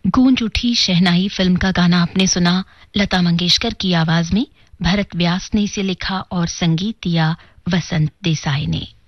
गूंज उठी शहनाई फिल्म का गाना आपने सुना लता मंगेशकर की आवाज में। भरत व्यास ने इसे लिखा और संगीत दिया वसंत देसाई ने।